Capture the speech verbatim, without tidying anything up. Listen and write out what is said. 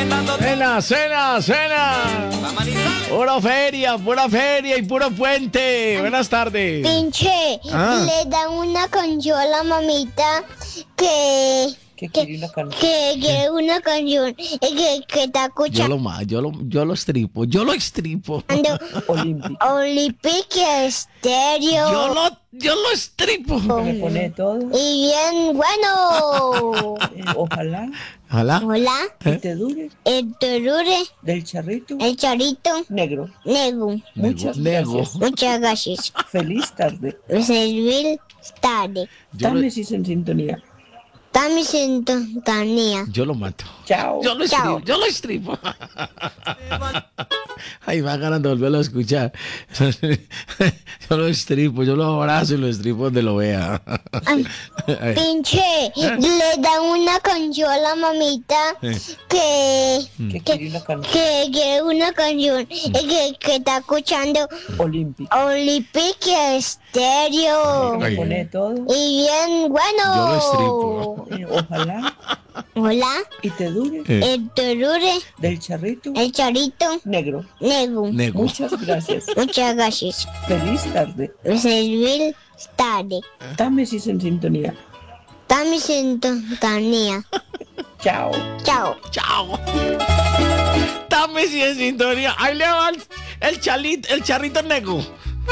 Cena, cena, cena. Pura feria, pura feria y puro puente. Buenas tardes. Pinche, Ah. le dan una canción a la mamita que... ¿Qué que, quiere una canción? que quiere una canción eh, que, que está Yo escuchando lo ma- yo lo, yo lo estripo, yo lo estripo. Olímpico. Olympic Estéreo. Yo lo, yo lo estripo. Me pone todo. Y bien bueno. Eh, ojalá Ojalá. Hola, que te dure el Torure, del charrito el Charito, negro. Nego. Muchas Nego. gracias. Muchas gracias. Feliz tarde. Servir tarde. Yo lo, Támesis en sintonía. Dame sintonía. yo lo mato. Chao. Yo lo Chao. estripo, yo lo estripo. Ay, va ganando volverlo a escuchar. Yo lo estripo, yo lo abrazo y lo estripo donde lo vea. Ay, Ay, pinche, le dan una canción a la mamita que, ¿Qué quiere una canción? que quiere una canción eh, que, que está escuchando Olímpico. Olympic Estéreo. Me Ay. pone todo. Y bien bueno. Yo lo estripo. Eh, ojalá Hola, y te dure Eh, el Torure, del charrito el Charito, negro. Nego. Nego. Muchas gracias. Muchas gracias. Feliz tarde. Servir tarde. Támesis en sintonía. Dame sintonía. Chao. Chao. Chao. Dame si en sintonía. Ahí le va el, el chalit, el charrito nego.